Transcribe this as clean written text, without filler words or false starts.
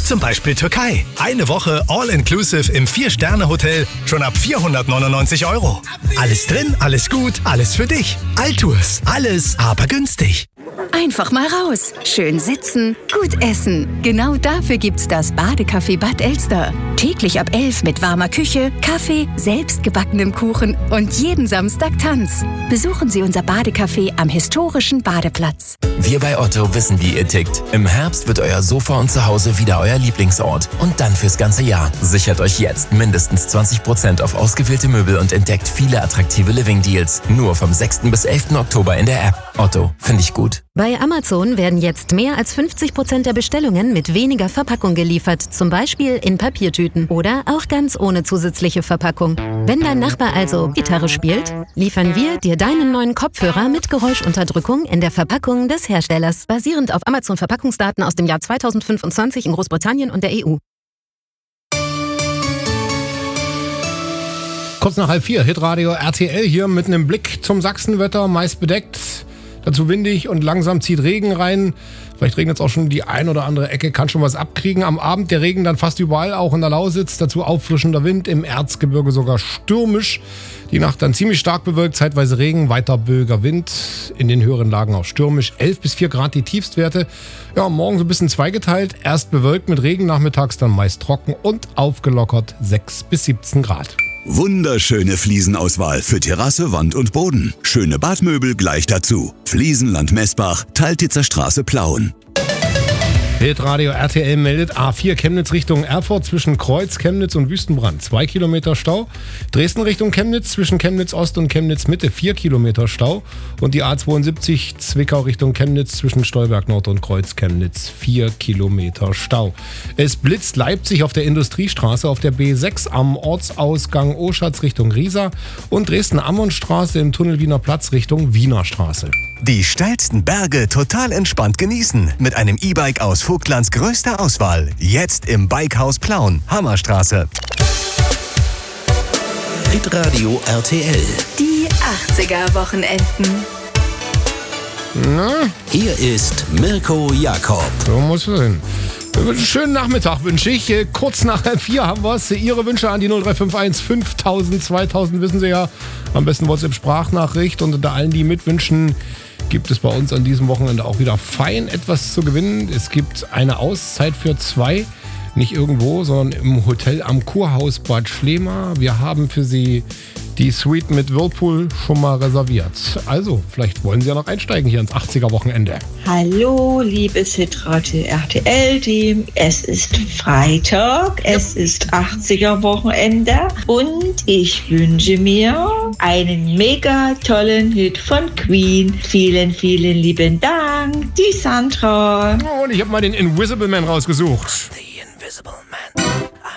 Zum Beispiel Türkei. Eine Woche All-Inclusive im 4-Sterne-Hotel schon ab 499 €. Alles drin, alles gut, alles für dich. Altours. Alles, aber günstig. Einfach mal raus. Schön sitzen, gut essen. Genau dafür gibt's das Badecafé Bad Elster. Täglich ab 11 mit warmer Küche, Kaffee, selbstgebackenem Kuchen und jeden Samstag Tanz. Besuchen Sie unser Badecafé am historischen Badeplatz. Wir bei Otto wissen, wie ihr tickt. Im Herbst wird euer Sofa und Zuhause wieder euer Lieblingsort. Und dann fürs ganze Jahr. Sichert euch jetzt mindestens 20% auf ausgewählte Möbel und entdeckt viele attraktive Living-Deals. Nur vom 6. bis 11. Oktober in der App. Otto, finde ich gut. Bei Amazon werden jetzt mehr als 50% der Bestellungen mit weniger Verpackung geliefert. Zum Beispiel in Papiertüten oder auch ganz ohne zusätzliche Verpackung. Wenn dein Nachbar also Gitarre spielt, liefern wir dir deinen neuen Kopfhörer mit Geräuschunterdrückung in der Verpackung des Herstellers. Basierend auf Amazon-Verpackungsdaten aus dem Jahr 2025 in Großbritannien und der EU. Kurz nach 3:30, Hitradio RTL hier mit einem Blick zum Sachsenwetter, meist bedeckt. Dazu windig und langsam zieht Regen rein. Vielleicht regnet es auch schon die ein oder andere Ecke, kann schon was abkriegen. Am Abend der Regen dann fast überall, auch in der Lausitz. Dazu auffrischender Wind, im Erzgebirge sogar stürmisch. Die Nacht dann ziemlich stark bewölkt, zeitweise Regen, weiter böiger Wind. In den höheren Lagen auch stürmisch. 11 bis 4 Grad die Tiefstwerte. Ja, morgen so ein bisschen zweigeteilt. Erst bewölkt mit Regen, nachmittags dann meist trocken und aufgelockert 6 bis 17 Grad. Wunderschöne Fliesenauswahl für Terrasse, Wand und Boden. Schöne Badmöbel gleich dazu. Fliesenland Messbach, Taltitzer Straße, Plauen. Hitradio RTL meldet A4 Chemnitz Richtung Erfurt zwischen Kreuz, Chemnitz und Wüstenbrand 2 Kilometer Stau. Dresden Richtung Chemnitz zwischen Chemnitz Ost und Chemnitz Mitte 4 Kilometer Stau. Und die A72 Zwickau Richtung Chemnitz zwischen Stolberg Nord und Kreuz Chemnitz 4 Kilometer Stau. Es blitzt Leipzig auf der Industriestraße, auf der B6 am Ortsausgang Oschatz Richtung Riesa und Dresden-Ammon-Straße im Tunnel Wiener Platz Richtung Wiener Straße. Die steilsten Berge total entspannt genießen mit einem E-Bike aus Vogtlands größter Auswahl. Jetzt im Bikehaus Plauen, Hammerstraße. Hitradio RTL. Die 80er-Wochenenden. Na, Hier ist Mirko Jakob. so muss es sein. Schönen Nachmittag wünsche ich. Kurz nach 4 haben wir es. Ihre Wünsche an die 0351 5000 2000 wissen Sie ja. Am besten WhatsApp-Sprachnachricht. Und unter allen, die mitwünschen, gibt es bei uns an diesem Wochenende auch wieder fein etwas zu gewinnen. Es gibt eine Auszeit für 2. Nicht irgendwo, sondern im Hotel am Kurhaus Bad Schlema. Wir haben für Sie die Suite mit Whirlpool schon mal reserviert. Also, vielleicht wollen Sie ja noch einsteigen hier ins 80er-Wochenende. Hallo, liebes Hitradio RTL-Team. Es ist Freitag, es ist 80er-Wochenende und ich wünsche mir einen mega tollen Hit von Queen. Vielen, vielen lieben Dank, die Sandra. Und ich habe mal den Invisible Man rausgesucht. The Invisible Man.